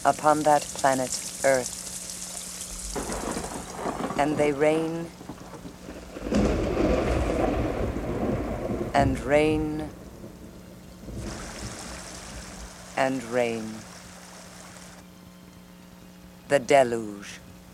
upon that planet Earth. And they reign and reign and reign. The deluge.